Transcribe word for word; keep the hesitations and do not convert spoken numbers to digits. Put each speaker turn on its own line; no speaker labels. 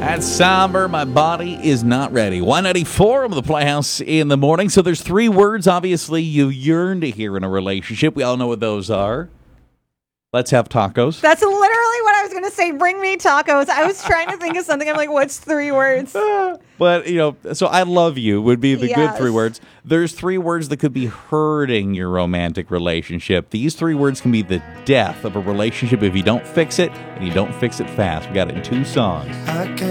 That's somber. My body is not ready. one ninety-four of the Playhouse in the morning. So there's three words, obviously, you yearn to hear in a relationship. We all know what those are. Let's have tacos.
That's literally what I was going to say. Bring me tacos. I was trying to think of something. I'm like, what's three words?
But, you know, so I love you would be the
Yes.
good three words. There's three words that could be hurting your romantic relationship. These three words can be the death of a relationship if you don't fix it, and you don't fix it fast. We got it in two songs.
I can't